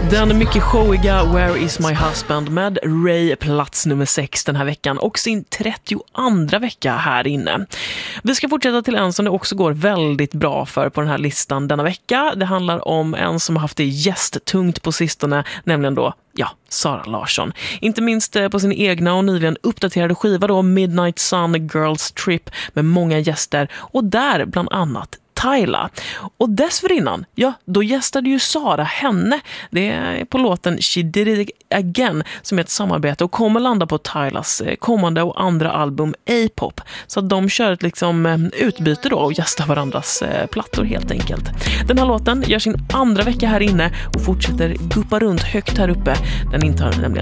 Den mycket showiga Where is my husband med Ray, plats nummer 6 den här veckan och sin 32:a vecka här inne. Vi ska fortsätta till en som det också går väldigt bra för på den här listan denna vecka. Det handlar om en som har haft det gästtungt på sistone, nämligen då, Sara Larsson. Inte minst på sin egna och nyligen uppdaterade skiva då, Midnight Sun Girls Trip, med många gäster och där bland annat Tyla. Och dessförinnan, då gästade ju Sara henne. Det är på låten She Did It Again som är ett samarbete och kommer landa på Tylas kommande och andra album A-pop. Så att de kör ett utbyte då och gästar varandras plattor helt enkelt. Den här låten gör sin andra vecka här inne och fortsätter guppa runt högt här uppe. Den intar nämligen